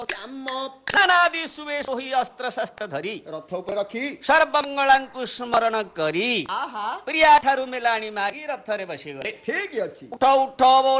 ନାନାଦି ସୁବେଶ ହୋଇ ଅସ୍ତ୍ର ଶସ୍ତ୍ର ଧରି ରଥ ଉପରେ ରଖି ସର୍ବମଙ୍ଗଳାଙ୍କୁ ସ୍ମରଣ କରି ଆହା ପ୍ରିୟା ଠାରୁ ମେଲାଣି ମାଗି ରଥରେ ବସିଗଲେ। ଠିକ ଅଛି। ଉଠ ଉଠ